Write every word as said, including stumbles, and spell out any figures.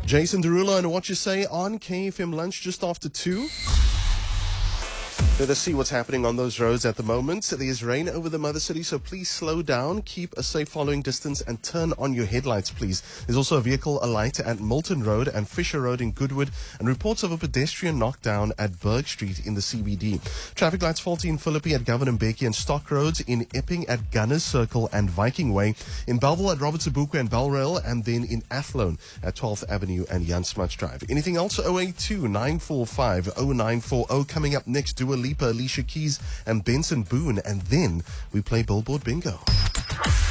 Jason Derulo and What You Say on K F M Lunch just after two. Let us see what's happening on those roads at the moment. There's rain over the mother city, so please slow down, keep a safe following distance, and turn on your headlights, please. There's also a vehicle alight at Milton Road and Fisher Road in Goodwood, and reports of a pedestrian knockdown at Berg Street in the C B D. Traffic lights faulty in Philippi at Governor Mbeki and Stock Roads, in Epping at Gunners Circle and Viking Way, in Belleville at Robert Sobukwe and Belrail, and then in Athlone at twelfth Avenue and Jan Smuts Drive. Anything else? oh eight two, nine four five, oh nine four oh. Coming up next, Dua Lipa, Alicia Keys, and Benson Boone, and then we play Billboard Bingo.